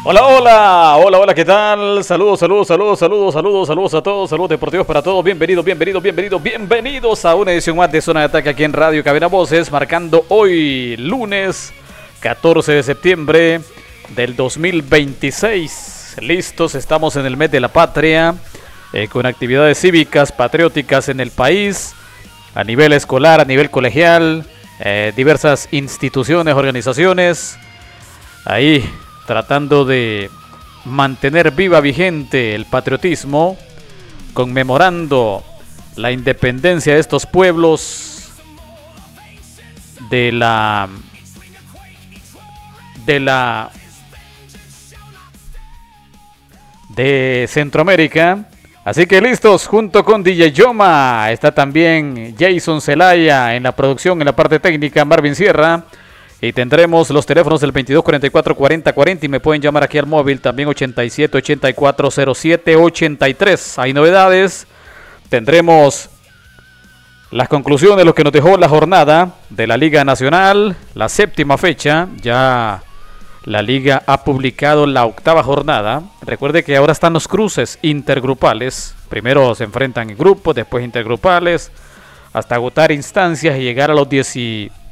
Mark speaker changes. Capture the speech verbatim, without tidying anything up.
Speaker 1: Hola, hola, hola, hola, ¿qué tal? Saludos, saludos, saludos, saludos, saludos, saludos a todos, saludos deportivos para todos. Bienvenidos, bienvenidos, bienvenidos, bienvenidos a una edición más de Zona de Ataque aquí en Radio Cabina Voces, marcando hoy lunes catorce de septiembre del dos mil veintiséis. Listos, estamos en el mes de la patria, eh, con actividades cívicas, patrióticas en el país, a nivel escolar, a nivel colegial, eh, diversas instituciones, organizaciones, ahí tratando de mantener viva vigente el patriotismo, conmemorando la independencia de estos pueblos de la de la de Centroamérica. Así que listos, junto con D J Yoma, está también Jason Zelaya en la producción, en la parte técnica, Marvin Sierra. Y tendremos los teléfonos del veintidós cuarenta y cuatro cuarenta cuarenta y me pueden llamar aquí al móvil también ochenta y siete ochenta y cuatro cero siete ochenta y tres. Hay novedades, tendremos las conclusiones de lo que nos dejó la jornada de la Liga Nacional, la séptima fecha. Ya la Liga ha publicado la octava jornada. Recuerde que ahora están los cruces intergrupales. Primero se enfrentan en grupos, después intergrupales, hasta agotar instancias y llegar a los diez.